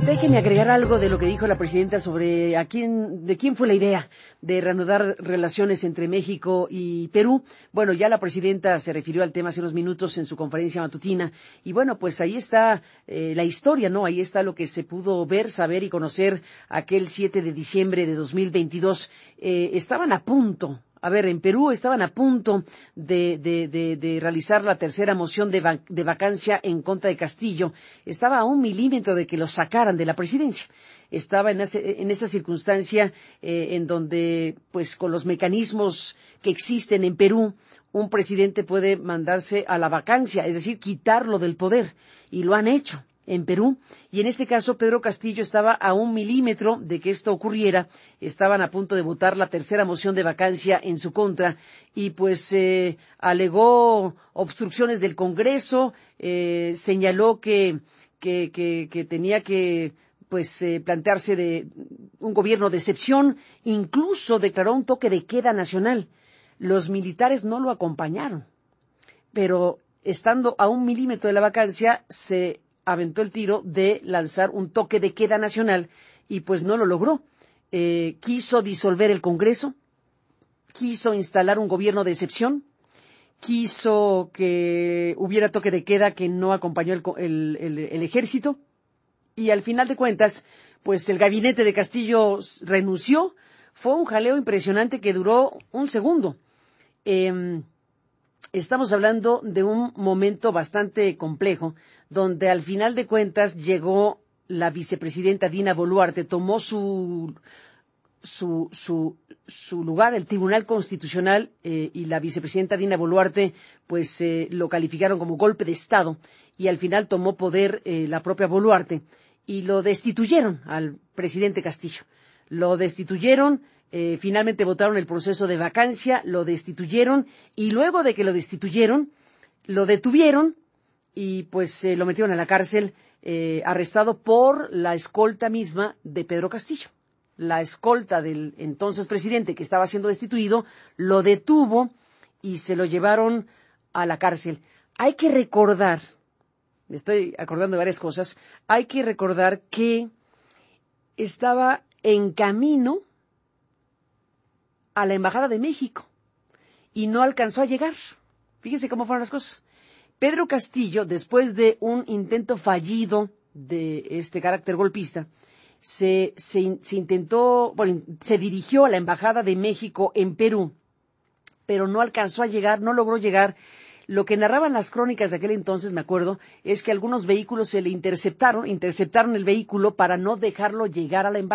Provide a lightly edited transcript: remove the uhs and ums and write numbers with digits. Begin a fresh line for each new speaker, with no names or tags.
Déjeme agregar algo de lo que dijo la presidenta sobre de quién fue la idea de reanudar relaciones entre México y Perú. Bueno, ya la presidenta se refirió al tema hace unos minutos en su conferencia matutina. Y bueno, pues ahí está la historia, ¿no? Ahí está lo que se pudo ver, saber y conocer aquel 7 de diciembre de 2022. Estaban a punto. A ver, en Perú estaban a punto de realizar la tercera moción de vacancia en contra de Castillo. Estaba a 1 milímetro de que lo sacaran de la presidencia. Estaba en esa circunstancia en donde, pues, con los mecanismos que existen en Perú, un presidente puede mandarse a la vacancia, es decir, quitarlo del poder. Y lo han hecho en Perú, y en este caso Pedro Castillo estaba a 1 milímetro de que esto ocurriera. Estaban a punto de votar la tercera moción de vacancia en su contra, y pues alegó obstrucciones del Congreso, señaló que tenía que plantearse de un gobierno de excepción, incluso declaró un toque de queda nacional. Los militares no lo acompañaron, pero estando a 1 milímetro de la vacancia, se aventó el tiro de lanzar un toque de queda nacional y pues no lo logró. Quiso disolver el Congreso, quiso instalar un gobierno de excepción, quiso que hubiera toque de queda que no acompañó el ejército, y al final de cuentas, pues el gabinete de Castillo renunció. Fue un jaleo impresionante que duró un segundo. Estamos hablando de un momento bastante complejo, donde al final de cuentas llegó la vicepresidenta Dina Boluarte, tomó su lugar, el Tribunal Constitucional, y la vicepresidenta Dina Boluarte, pues lo calificaron como golpe de Estado, y al final tomó poder la propia Boluarte, y lo destituyeron al presidente Castillo. Lo destituyeron. Finalmente votaron el proceso de vacancia, lo destituyeron, y luego de que lo destituyeron, lo detuvieron y pues lo metieron a la cárcel, arrestado por la escolta misma de Pedro Castillo. La escolta del entonces presidente, que estaba siendo destituido, lo detuvo y se lo llevaron a la cárcel. Hay que recordar, me estoy acordando de varias cosas, hay que recordar que estaba en camino a la Embajada de México y no alcanzó a llegar. Fíjense cómo fueron las cosas. Pedro Castillo, después de un intento fallido de este carácter golpista, se dirigió a la Embajada de México en Perú, pero no alcanzó a llegar, no logró llegar. Lo que narraban las crónicas de aquel entonces, me acuerdo, es que algunos vehículos se le interceptaron el vehículo para no dejarlo llegar a la embajada.